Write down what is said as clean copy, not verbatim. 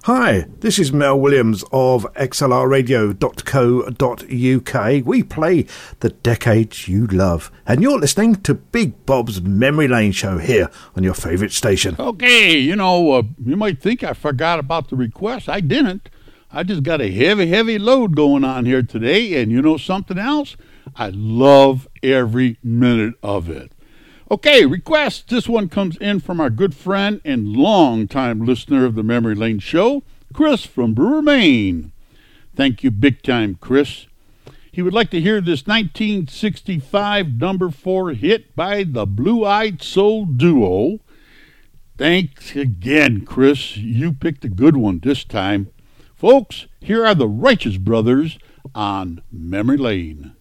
Hi, this is Mel Williams of xlrradio.co.uk. We play the decades you love, and you're listening to Big Bob's Memory Lane show here on your favourite station. Okay, you might think I forgot about the request. I didn't. I just got a heavy load going on here today, and you know something else? I love every minute of it. Okay, request. This one comes in from our good friend and longtime listener of the Memory Lane show, Chris from Brewer, Maine. Thank you big time, Chris. He would like to hear this 1965 number 4 hit by the Blue-Eyed Soul Duo. Thanks again, Chris. You picked a good one this time. Folks, here are the Righteous Brothers on Memory Lane.